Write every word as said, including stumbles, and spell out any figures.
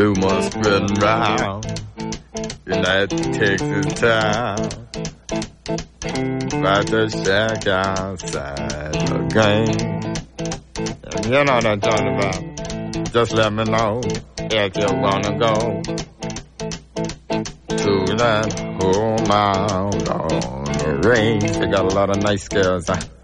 Too much spreading round in that Texas town. About to shack outside the game. And you know what I'm talking about. Just let me know if you wanna go to that home out on the range. They got a lot of nice girls. Huh?